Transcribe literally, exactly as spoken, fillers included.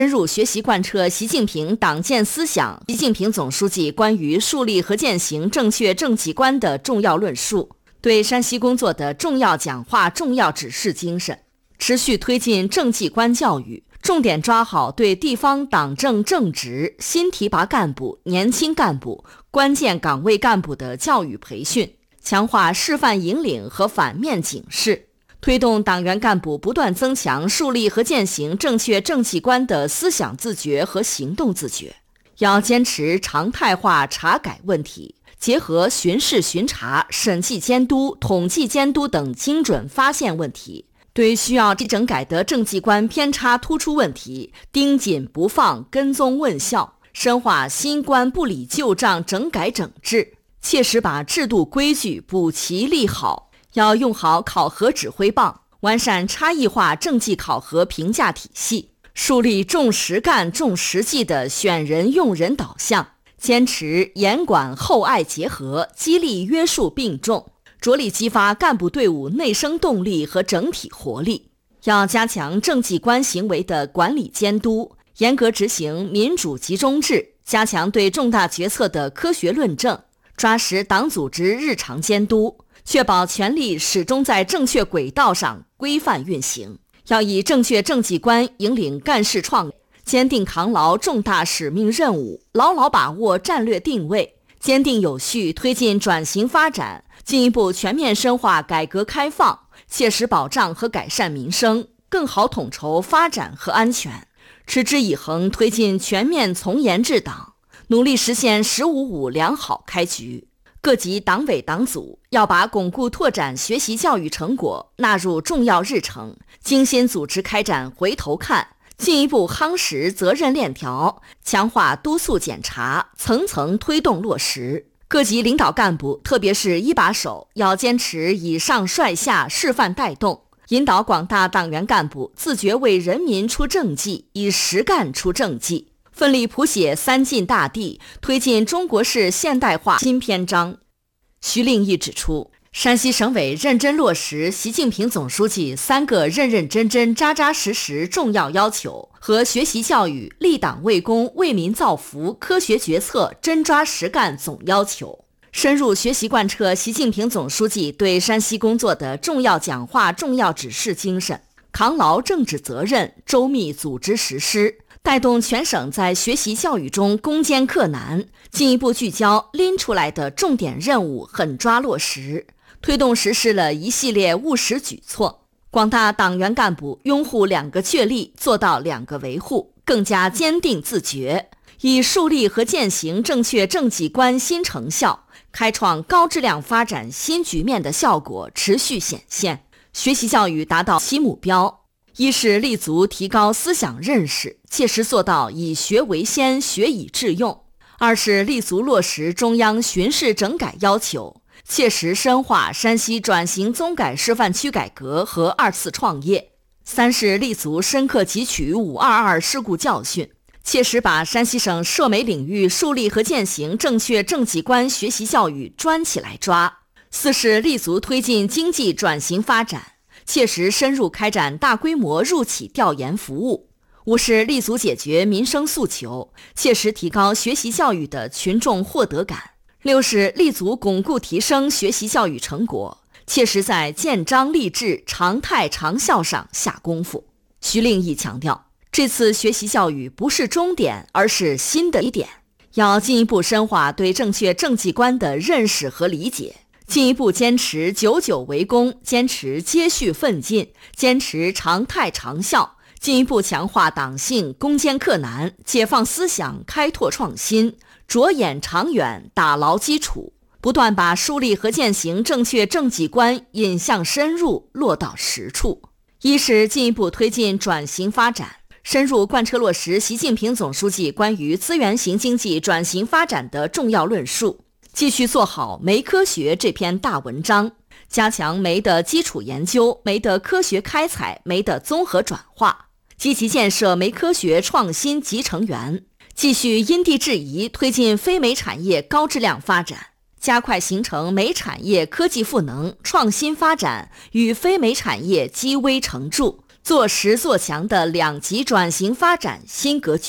深入学习贯彻习近平党建思想、习近平总书记关于树立和践行正确政绩观的重要论述，对山西工作的重要讲话、重要指示精神，持续推进政绩观教育，重点抓好对地方党政正职、新提拔干部、年轻干部、关键岗位干部的教育培训，强化示范引领和反面警示，推动党员干部不断增强树立和践行正确政绩观的思想自觉和行动自觉。要坚持常态化查改问题，结合巡视巡查、审计监督、统计监督等精准发现问题，对需要整改的政绩观偏差突出问题盯紧不放、跟踪问效，深化新观不理旧账整改整治，切实把制度规矩补齐立好。要用好考核指挥棒，完善差异化政绩考核评价体系，树立重实干重实际的选人用人导向，坚持严管厚爱结合，激励约束并重，着力激发干部队伍内生动力和整体活力。要加强政绩观行为的管理监督，严格执行民主集中制，加强对重大决策的科学论证，抓实党组织日常监督，确保权力始终在正确轨道上规范运行。要以正确政绩观引领干事创业，坚定扛牢重大使命任务，牢牢把握战略定位，坚定有序推进转型发展，进一步全面深化改革开放，切实保障和改善民生，更好统筹发展和安全。持之以恒推进全面从严治党，努力实现十五五良好开局。各级党委党组要把巩固拓展学习教育成果纳入重要日程，精心组织开展回头看，进一步夯实责任链条，强化督促检查，层层推动落实。各级领导干部，特别是一把手，要坚持以上率下示范带动，引导广大党员干部自觉为人民出政绩，以实干出政绩，奋力谱写三晋大地，推进中国式现代化新篇章。徐令义指出，山西省委认真落实习近平总书记三个认认真真、扎扎实实重要要求和学习教育立党为公、为民造福、科学决策、真抓实干总要求，深入学习贯彻习近平总书记对山西工作的重要讲话、重要指示精神，扛牢政治责任，周密组织实施，带动全省在学习教育中攻坚克难，进一步聚焦拎出来的重点任务，狠抓落实，推动实施了一系列务实举措。广大党员干部拥护两个确立，做到两个维护，更加坚定自觉，以树立和践行正确政绩观新成效，开创高质量发展新局面的效果持续显现。学习教育达到其目标，一是立足提高思想认识，切实做到以学为先、学以致用；二是立足落实中央巡视整改要求，切实深化山西转型综改示范区改革和二次创业；三是立足深刻汲取五二二事故教训，切实把山西省涉美领域树立和践行正确政绩观学习教育专起来抓；四是立足推进经济转型发展，切实深入开展大规模入企调研服务；五是立足解决民生诉求，切实提高学习教育的群众获得感；六是立足巩固提升学习教育成果，切实在建章立制、常态长效上下功夫。徐令义强调，这次学习教育不是终点，而是新的一点，要进一步深化对正确政绩观的认识和理解，进一步坚持久久为功，坚持接续奋进，坚持常态长效，进一步强化党性，攻坚克难，解放思想，开拓创新，着眼长远，打牢基础，不断把树立和践行正确政绩观引向深入，落到实处。一是进一步推进转型发展，深入贯彻落实习近平总书记关于资源型经济转型发展的重要论述，继续做好煤科学这篇大文章，加强煤的基础研究、煤的科学开采、煤的综合转化，积极建设煤科学创新集成园，继续因地制宜推进非煤产业高质量发展，加快形成煤产业科技赋能、创新发展与非煤产业积微成柱， 做实做强的两极转型发展新格局。